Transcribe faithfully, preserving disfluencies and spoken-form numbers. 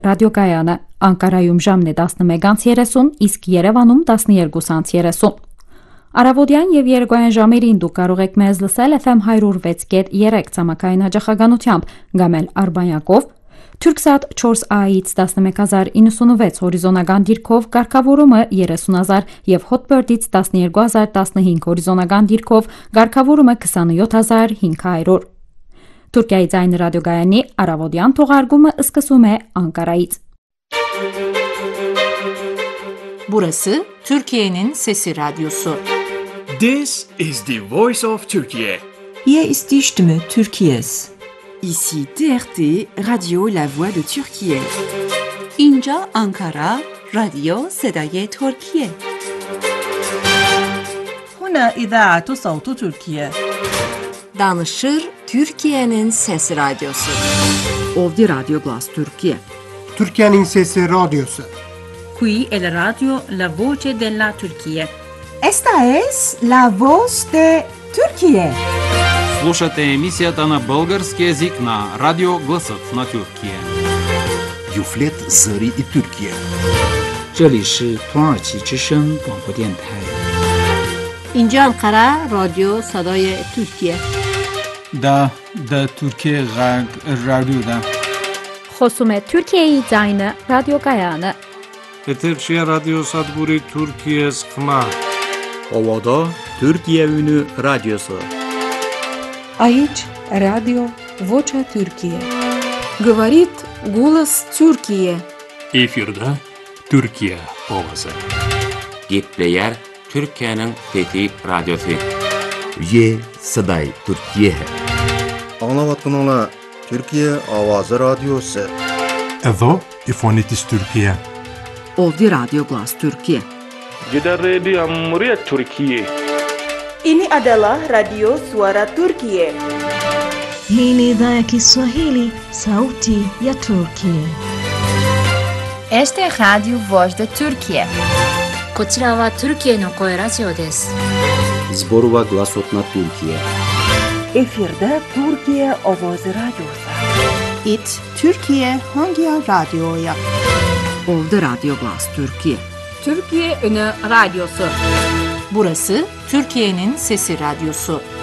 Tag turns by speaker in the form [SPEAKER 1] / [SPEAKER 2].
[SPEAKER 1] Ռադիոգայանը Անկարայում ժամն է տասնմեկ երեսուն, իսկ Երևանում տասնյոթ երեսուն։ Առավոտյան եւ երեկոյան ժամերին դուք կարող եք մեզ լսել F M one oh six point three ցամաքային հաճախականությամբ, կամ էլ Արբանյակով, Turksat four A-ից eleven thousand ninety-six հորիզոնական դիրքով, կարգավորումը thirty thousand եւ Hotbird-ից twelve thousand fifteen հորիզոնական դիրքով, կարգավորումը twenty-seven thousand five hundred։ Թուրքիայի ձայն ռադիոգայանի առավոտյան թողարկումը սկսում է Ankara'ից։
[SPEAKER 2] Burası Türkiye'nin Sesi Radyosu.
[SPEAKER 3] This is the voice of Turkey.
[SPEAKER 4] Hier ist die Stimme Türkiye's.
[SPEAKER 5] Ici T R T, Radio La Voix de Türkiye.
[SPEAKER 2] İnca Ankara, Radio Sedaye Türkiye.
[SPEAKER 6] هنا إذاعة صوت تركيا.
[SPEAKER 2] Danışır Türkiye'nin Sesi Radyosu.
[SPEAKER 5] Ovdi Radio Glas Türkiye.
[SPEAKER 7] Türkiye'nin Sesi Radyosu.
[SPEAKER 6] Qui è la radio La Voce della Turquía.
[SPEAKER 8] Esta es La Voz de Turquía.
[SPEAKER 9] Слушате емисията на български език на Радио Гласът на Тюркия.
[SPEAKER 10] Юфлет Зари и Тюркия.
[SPEAKER 11] 这里是土耳其之声广播电台。
[SPEAKER 2] İnca Ankara, Radio Sadaya Türkiye.
[SPEAKER 12] Da da Türkiye Radyo'da.
[SPEAKER 1] Խոսում է Թուրքիայի ձայնը ռադիոգայանը։
[SPEAKER 13] Eterşehir Radyo Sadburi Türkiye Sıkma.
[SPEAKER 14] Ovada Türkiye Ünü Radyosu.
[SPEAKER 15] Aici Radio Vocea Türkiye.
[SPEAKER 16] Говорит голос Türkiye.
[SPEAKER 17] Efirde Türkiye ovası.
[SPEAKER 18] Gitleyer Türkiye'nin Fethi Radyosu.
[SPEAKER 10] Ye Saday Türkiye.
[SPEAKER 19] Anlavatkanala Türkiye Avazı Radyosu.
[SPEAKER 20] Εδώ η φωνή της Τουρκία.
[SPEAKER 5] Ovdi Radio Glas Türkiye.
[SPEAKER 13] Gider Radio Amuriyet Türkiye.
[SPEAKER 21] Ini adalah Radio Suara Turkiye.
[SPEAKER 22] Hii ni idhaa ya Kiswahili, sauti ya Turkiye.
[SPEAKER 23] Este Radio Voz de Turkiye.
[SPEAKER 24] こちらはトルキエの声ラジオです。
[SPEAKER 14] Zborova Glasot na Türkiye.
[SPEAKER 21] Efirde Türkiye Ovoz Radyosu.
[SPEAKER 25] It Türkiye hangi radyoya?
[SPEAKER 5] Ovdi Radio Glas Türkiye.
[SPEAKER 2] Türkiye Ünü Radyosu. Burası Türkiye'nin Sesi Radyosu.